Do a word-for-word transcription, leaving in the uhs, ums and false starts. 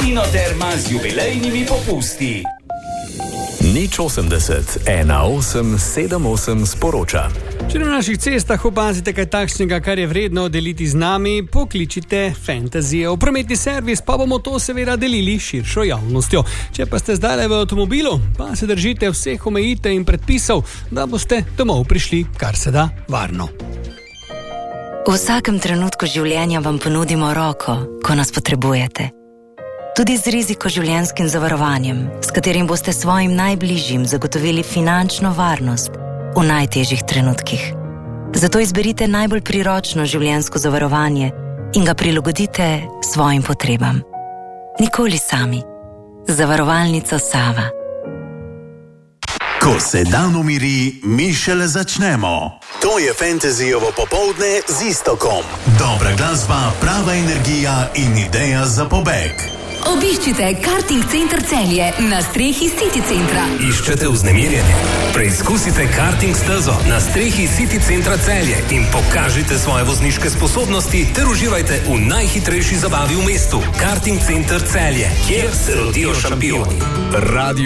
Inoterma z jubilejnimi popusti. Nič osemdeset, ena osem sedem osem sporoča. Če na naših cestah opazite kaj takšnega, kar je vredno deliti z nami, pokličite Fantazijo. V prometni servis pa bomo to seveda delili širšo javnostjo. Če pa ste zdaj v avtomobilu, pa se držite vseh omejitev in predpisov, da boste domov prišli kar se da varno. V vsakem trenutku življenja vam ponudimo roko, ko nas potrebujete. Tudi z riziko življenjskim zavarovanjem, s katerim boste svojim najbližjim zagotovili finančno varnost v najtežjih trenutkih. Zato izberite najbolj priročno življenjsko zavarovanje in ga prilagodite svojim potrebam. Nikoli sami. Zavarovalnica Sava. Ko se dan umiri, mi šele začnemo. To je Fantazijovo popoldne z Iztokom. Dobra glasba, prava energija in ideja za pobeg. Obiščite Karting Center Celje na strehi City Centra. Iščete vznemirjenje? Preizkusite karting stezo na strehi City Centra Celje in pokažite svoje vozniške sposobnosti ter uživajte v najhitrejši zabavi v mestu. Karting Center Celje, kjer se rodijo šampioni. Radio